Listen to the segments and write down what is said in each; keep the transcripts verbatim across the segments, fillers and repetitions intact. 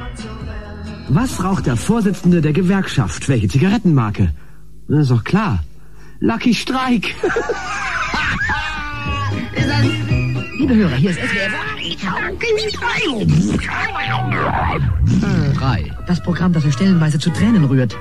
Was raucht der Vorsitzende der Gewerkschaft? Welche Zigarettenmarke? Das ist doch klar. Lucky Strike. Liebe Hörer, hier ist S W F drei. Das Programm, das wir stellenweise zu Tränen rührt.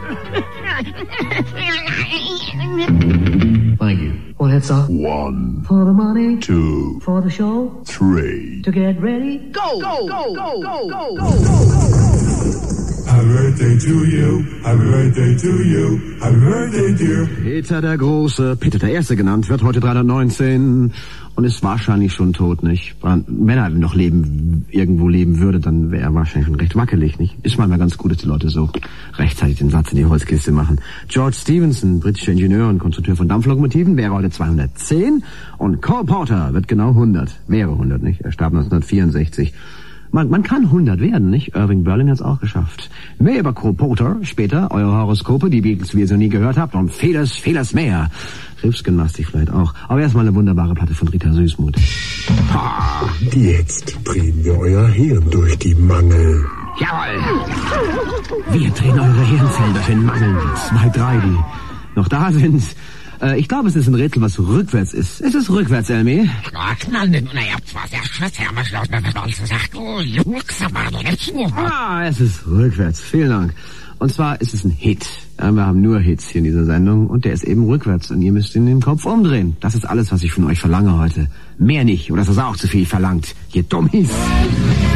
Thank you. Well, it's a One, for the money, two, for the show, three. to get ready, go, go, go, go, go, go, go. Happy birthday to you, happy birthday to you, happy birthday dear. Peter der Große, Peter der Erste genannt, wird heute dreihundertneunzehn und ist wahrscheinlich schon tot, nicht? Wenn er noch leben, irgendwo leben würde, dann wäre er wahrscheinlich schon recht wackelig, nicht? Ist manchmal ganz gut, dass die Leute so rechtzeitig den Satz in die Holzkiste machen. George Stephenson, britischer Ingenieur und Konstrukteur von Dampflokomotiven, wäre heute zweihundertzehn und Cole Porter wird genau hundert, wäre hundert, nicht? Er starb neunzehnhundertvierundsechzig. Man, man kann hundert werden, nicht? Irving Berlin hat's auch geschafft. Mehr über Cole Porter später, eure Horoskope, die Beatles, wie ihr so nie gehört habt, und vieles, vieles mehr. Hilfsgymnastik vielleicht auch. Aber erstmal eine wunderbare Platte von Rita Süßmuth. Ha, jetzt drehen wir euer Hirn durch die Mangel. Jawohl! Wir drehen eure Hirnzellen durch den Mangel. Zwei, drei, die noch da sind. Äh, ich glaube, es ist ein Rätsel, was rückwärts ist. Es ist rückwärts, Elmi. Ja, knallen. Na ja, was er schwitzt, ja, was los, was uns sagt. Oh, Jungs, aber nicht nur. Ah, es ist rückwärts. Vielen Dank. Und zwar ist es ein Hit. Ja, wir haben nur Hits hier in dieser Sendung und der ist eben rückwärts und ihr müsst ihn den Kopf umdrehen. Das ist alles, was ich von euch verlange heute. Mehr nicht. Oder ist das auch zu viel verlangt? Ihr Dummies.